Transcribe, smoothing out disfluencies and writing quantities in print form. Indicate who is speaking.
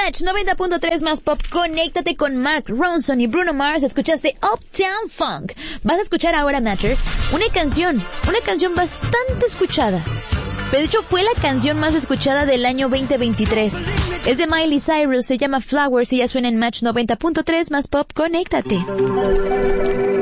Speaker 1: Match 90.3 más pop. Conéctate con Mark Ronson y Bruno Mars. Escuchaste Uptown Funk. Vas a escuchar ahora, Matter, una canción bastante escuchada. De hecho, fue la canción más escuchada del año 2023. Es de Miley Cyrus, se llama Flowers y ya suena en Match 90.3 más pop. Conéctate.